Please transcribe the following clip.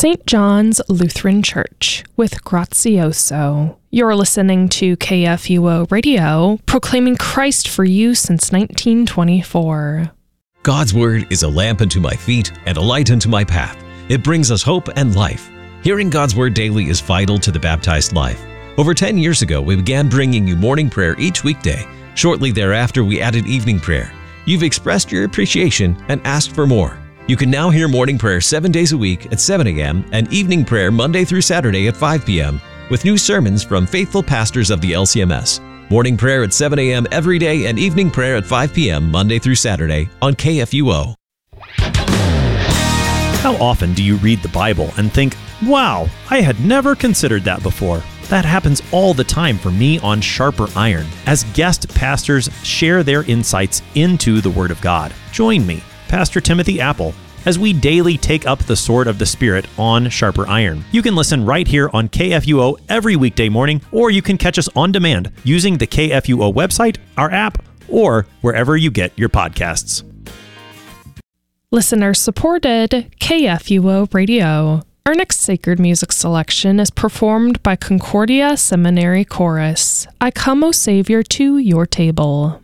St. John's Lutheran Church with Grazioso. You're listening to KFUO Radio, proclaiming Christ for you since 1924. God's Word is a lamp unto my feet and a light unto my path. It brings us hope and life. Hearing God's Word daily is vital to the baptized life. Over 10 years ago, we began bringing you morning prayer each weekday. Shortly thereafter, we added evening prayer. You've expressed your appreciation and asked for more. You can now hear morning prayer 7 days a week at 7 a.m. and evening prayer Monday through Saturday at 5 p.m. with new sermons from faithful pastors of the LCMS. Morning prayer at 7 a.m. every day and evening prayer at 5 p.m. Monday through Saturday on KFUO. How often do you read the Bible and think, wow, I had never considered that before? That happens all the time for me on Sharper Iron, as guest pastors share their insights into the Word of God. Join me, Pastor Timothy Apple, as we daily take up the sword of the Spirit on Sharper Iron. You can listen right here on KFUO every weekday morning, or you can catch us on demand using the KFUO website, our app, or wherever you get your podcasts. Listener-supported KFUO Radio. Our next sacred music selection is performed by Concordia Seminary Chorus. I come, O Savior, to your table.